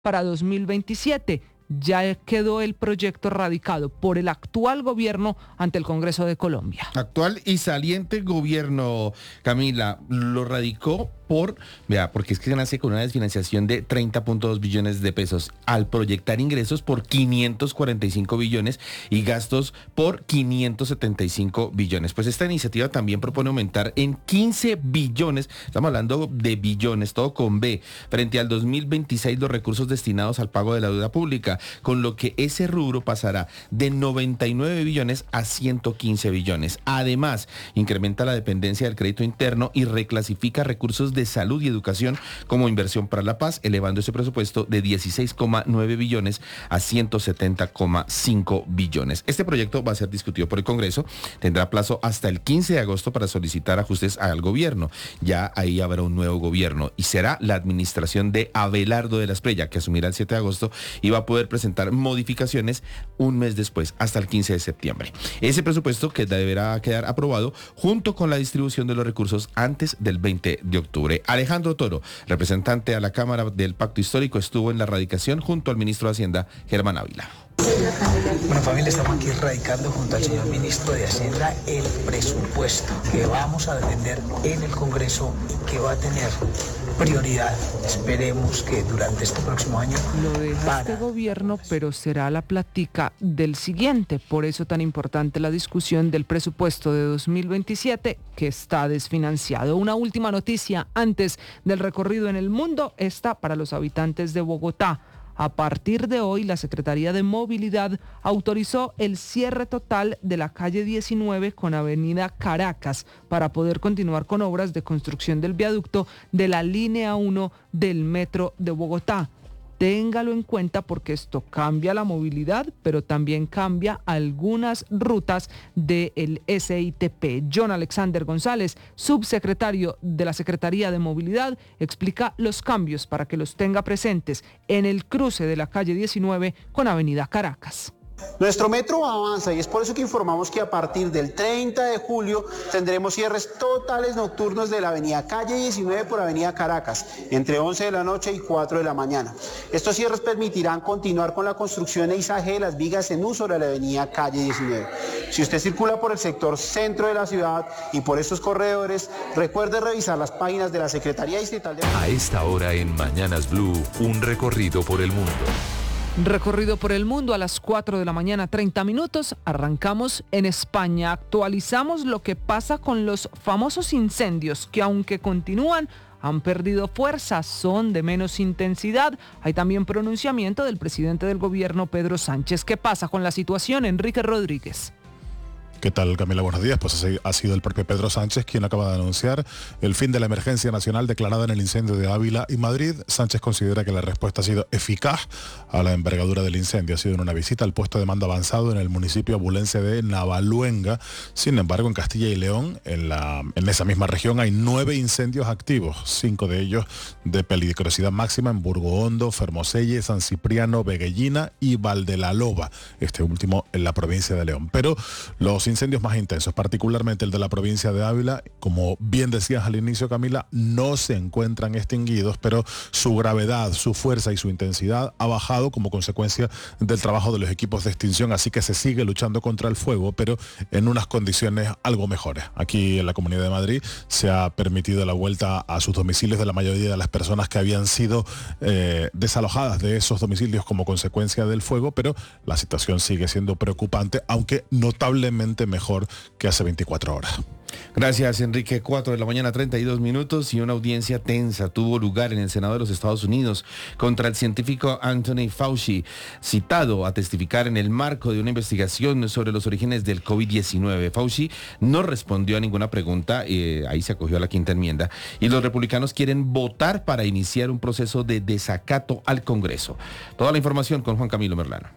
para 2027. Ya quedó el proyecto radicado por el actual gobierno ante el Congreso de Colombia. Actual y saliente gobierno, Camila, lo radicó porque es que nace con una desfinanciación de 30.2 billones de pesos al proyectar ingresos por 545 billones y gastos por 575 billones. Pues esta iniciativa también propone aumentar en 15 billones, estamos hablando de billones, todo con B, frente al 2026 los recursos destinados al pago de la deuda pública, con lo que ese rubro pasará de 99 billones a 115 billones. Además, incrementa la dependencia del crédito interno y reclasifica recursos de salud y educación como inversión para la paz, elevando ese presupuesto de 16,9 billones a 170,5 billones. Este proyecto va a ser discutido por el Congreso, tendrá plazo hasta el 15 de agosto para solicitar ajustes al gobierno. Ya ahí habrá un nuevo gobierno y será la administración de Abelardo de la Espriella, que asumirá el 7 de agosto y va a poder presentar modificaciones un mes después, hasta el 15 de septiembre. Ese presupuesto que deberá quedar aprobado junto con la distribución de los recursos antes del 20 de octubre. Alejandro Toro, representante a la Cámara del Pacto Histórico, estuvo en la radicación junto al ministro de Hacienda, Germán Ávila. Bueno, familia, estamos aquí radicando junto al señor ministro de Hacienda el presupuesto que vamos a defender en el Congreso y que va a tener prioridad. Esperemos que durante este próximo año lo deja este gobierno, pero será la plática del siguiente. Por eso tan importante la discusión del presupuesto de 2027 que está desfinanciado. Una última noticia antes del recorrido en el mundo, esta para los habitantes de Bogotá. A partir de hoy, la Secretaría de Movilidad autorizó el cierre total de la calle 19 con Avenida Caracas para poder continuar con obras de construcción del viaducto de la línea 1 del Metro de Bogotá. Téngalo en cuenta porque esto cambia la movilidad, pero también cambia algunas rutas del SITP. John Alexander González, subsecretario de la Secretaría de Movilidad, explica los cambios para que los tenga presentes en el cruce de la calle 19 con Avenida Caracas. Nuestro metro avanza y es por eso que informamos que a partir del 30 de julio tendremos cierres totales nocturnos de la avenida Calle 19 por avenida Caracas, entre 11 de la noche y 4 de la mañana. Estos cierres permitirán continuar con la construcción e izaje de las vigas en uso de la avenida Calle 19. Si usted circula por el sector centro de la ciudad y por estos corredores, recuerde revisar las páginas de la Secretaría Distrital de... A esta hora en Mañanas Blue, un recorrido por el mundo. Recorrido por el mundo a las 4 de la mañana, 30 minutos. Arrancamos en España. Actualizamos lo que pasa con los famosos incendios que, aunque continúan, han perdido fuerza, son de menos intensidad. Hay también pronunciamiento del presidente del gobierno, Pedro Sánchez. ¿Qué pasa con la situación? Enrique Rodríguez. ¿Qué tal, Camila? Buenos días. Pues ha sido el propio Pedro Sánchez quien acaba de anunciar el fin de la emergencia nacional declarada en el incendio de Ávila y Madrid. Sánchez considera que la respuesta ha sido eficaz a la envergadura del incendio. Ha sido en una visita al puesto de mando avanzado en el municipio abulense de Navaluenga. Sin embargo, en Castilla y León, en esa misma región, hay 9 incendios activos, 5 de ellos de peligrosidad máxima en Burgohondo, Fermoselle, San Cipriano, Veguellina y Valdelaloba, este último en la provincia de León. Pero los incendios más intensos, particularmente el de la provincia de Ávila, como bien decías al inicio, Camila, no se encuentran extinguidos, pero su gravedad, su fuerza y su intensidad ha bajado como consecuencia del trabajo de los equipos de extinción, así que se sigue luchando contra el fuego, pero en unas condiciones algo mejores. Aquí en la Comunidad de Madrid se ha permitido la vuelta a sus domicilios de la mayoría de las personas que habían sido desalojadas de esos domicilios como consecuencia del fuego, pero la situación sigue siendo preocupante, aunque notablemente mejor que hace 24 horas. Gracias, Enrique. 4 de la mañana, 32 minutos, y una audiencia tensa tuvo lugar en el Senado de los Estados Unidos contra el científico Anthony Fauci, citado a testificar en el marco de una investigación sobre los orígenes del COVID-19. Fauci no respondió a ninguna pregunta, ahí se acogió a la quinta enmienda, y los republicanos quieren votar para iniciar un proceso de desacato al Congreso. Toda la información con Juan Camilo Merlano.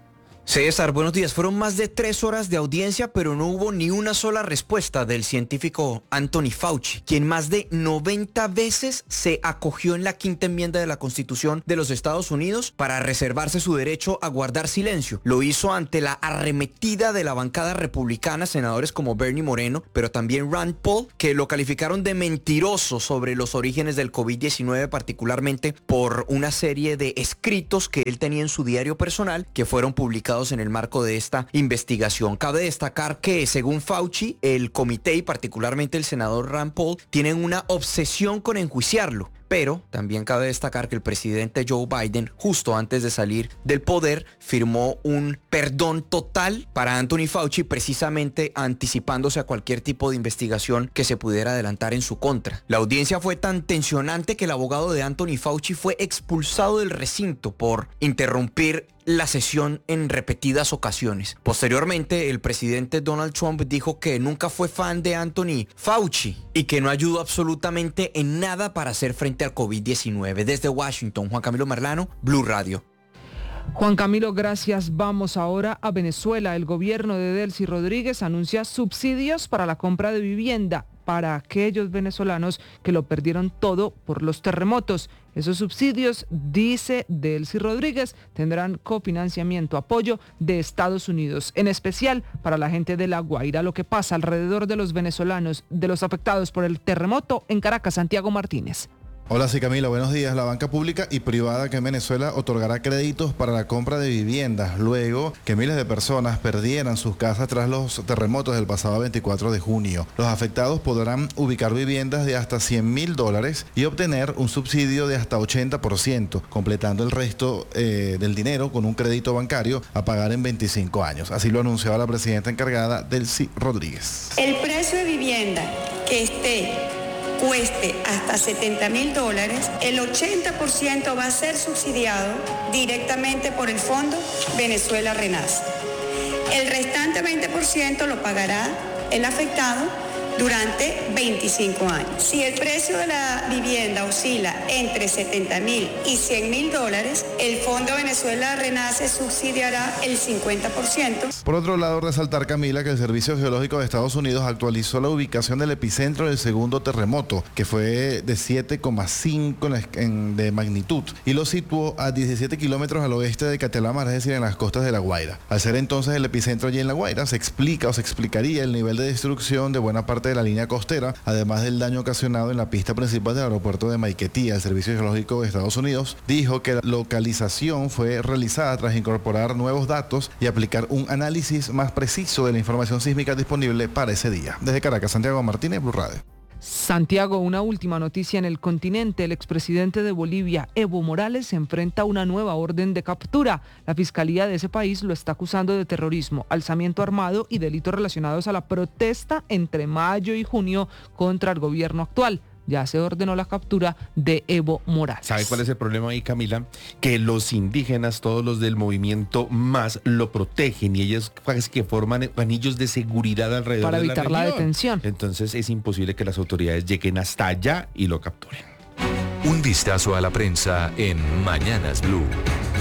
César, buenos días. Fueron más de 3 horas de audiencia, pero no hubo ni una sola respuesta del científico Anthony Fauci, quien más de 90 veces se acogió en la quinta enmienda de la Constitución de los Estados Unidos para reservarse su derecho a guardar silencio. Lo hizo ante la arremetida de la bancada republicana, senadores como Bernie Moreno, pero también Rand Paul, que lo calificaron de mentiroso sobre los orígenes del COVID-19, particularmente por una serie de escritos que él tenía en su diario personal que fueron publicados en el marco de esta investigación. Cabe destacar que, según Fauci, el comité y particularmente el senador Rand Paul tienen una obsesión con enjuiciarlo. Pero también cabe destacar que el presidente Joe Biden, justo antes de salir del poder, firmó un perdón total para Anthony Fauci, precisamente anticipándose a cualquier tipo de investigación que se pudiera adelantar en su contra. La audiencia fue tan tensionante que el abogado de Anthony Fauci fue expulsado del recinto por interrumpir la sesión en repetidas ocasiones. Posteriormente, el presidente Donald Trump dijo que nunca fue fan de Anthony Fauci y que no ayudó absolutamente en nada para hacer frente al COVID-19. Desde Washington, Juan Camilo Merlano, Blue Radio. Juan Camilo, gracias. Vamos ahora a Venezuela. El gobierno de Delcy Rodríguez anuncia subsidios para la compra de vivienda para aquellos venezolanos que lo perdieron todo por los terremotos. Esos subsidios, dice Delcy Rodríguez, tendrán cofinanciamiento, apoyo de Estados Unidos, en especial para la gente de La Guaira. Lo que pasa alrededor de los venezolanos, de los afectados por el terremoto en Caracas, Santiago Martínez. Hola, sí, Camila, buenos días. La banca pública y privada que en Venezuela otorgará créditos para la compra de viviendas luego que miles de personas perdieran sus casas tras los terremotos del pasado 24 de junio. Los afectados podrán ubicar viviendas de hasta $100,000 y obtener un subsidio de hasta 80%, completando el resto del dinero con un crédito bancario a pagar en 25 años. Así lo anunciaba la presidenta encargada, Delcy Rodríguez. El precio de vivienda que cueste hasta $70,000, el 80% va a ser subsidiado directamente por el Fondo Venezuela Renace. El restante 20% lo pagará el afectado durante 25 años. Si el precio de la vivienda oscila entre $70,000 y $100,000, el Fondo Venezuela Renace subsidiará el 50%. Por otro lado, resaltar, Camila, que el Servicio Geológico de Estados Unidos actualizó la ubicación del epicentro del segundo terremoto, que fue de 7,5 de magnitud, y lo situó a 17 kilómetros al oeste de Catelamar, es decir, en las costas de La Guaira. Al ser entonces el epicentro allí en La Guaira, se explicaría el nivel de destrucción de buena parte de la línea costera, además del daño ocasionado en la pista principal del aeropuerto de Maiquetía. El Servicio Geológico de Estados Unidos dijo que la localización fue realizada tras incorporar nuevos datos y aplicar un análisis más preciso de la información sísmica disponible para ese día. Desde Caracas, Santiago Martínez, Blue Radio. Santiago, una última noticia en el continente. El expresidente de Bolivia, Evo Morales, se enfrenta a una nueva orden de captura. La fiscalía de ese país lo está acusando de terrorismo, alzamiento armado y delitos relacionados a la protesta entre mayo y junio contra el gobierno actual. Ya se ordenó la captura de Evo Morales. ¿Sabe cuál es el problema ahí, Camila? Que los indígenas, todos los del movimiento MAS, lo protegen y ellos casi que forman anillos de seguridad alrededor para de evitar la la región. detención. Entonces es imposible que las autoridades lleguen hasta allá y lo capturen. Un vistazo a la prensa en Mañanas Blue.